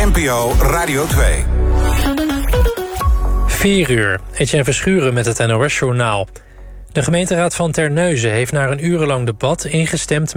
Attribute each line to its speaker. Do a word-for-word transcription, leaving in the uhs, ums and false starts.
Speaker 1: N P O Radio twee.
Speaker 2: vier uur. Etienne Verschuren met het N O S-journaal. De gemeenteraad van Terneuzen heeft na een urenlang debat ingestemd